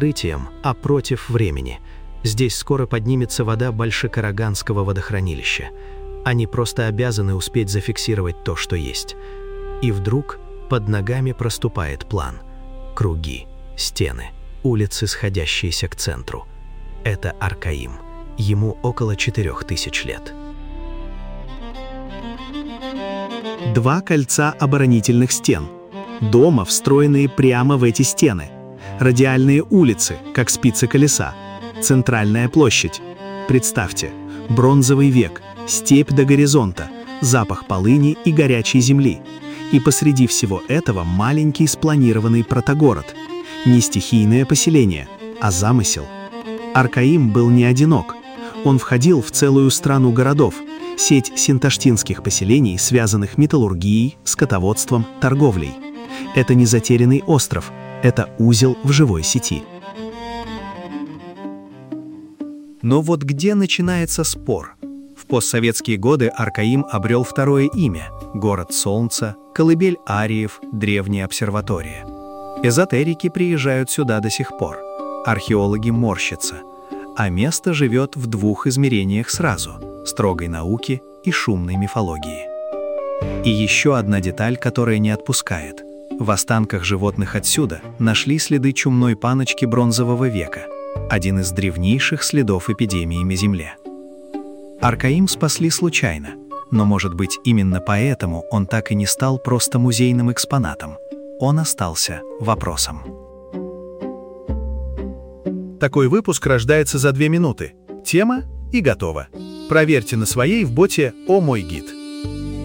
открытием, а против времени. Здесь скоро поднимется вода Большекараганского водохранилища. Они просто обязаны успеть зафиксировать то, что есть. И вдруг под ногами проступает план. Круги, стены, улицы, сходящиеся к центру. Это Аркаим. Ему около 4000 лет. 2 кольца оборонительных стен. Дома, встроенные прямо в эти стены. Радиальные улицы, как спицы колеса. Центральная площадь. Представьте, бронзовый век, степь до горизонта, запах полыни и горячей земли. И посреди всего этого маленький спланированный протогород. Не стихийное поселение, а замысел. Аркаим был не одинок. Он входил в целую страну городов, сеть синташтинских поселений, связанных металлургией, скотоводством, торговлей. Это не затерянный остров, это узел в живой сети. Но вот где начинается спор? В постсоветские годы Аркаим обрел второе имя – город Солнца, колыбель ариев, древняя обсерватория. Эзотерики приезжают сюда до сих пор. Археологи морщатся. А место живет в 2 измерениях сразу – строгой науки и шумной мифологии. И еще одна деталь, которая не отпускает. В останках животных отсюда нашли следы чумной паночки бронзового века, один из древнейших следов эпидемии на Земле. Аркаим спасли случайно, но, может быть, именно поэтому он так и не стал просто музейным экспонатом. Он остался вопросом. Такой выпуск рождается за 2 минуты. Тема и готово. Проверьте на своей в боте «О мой гид».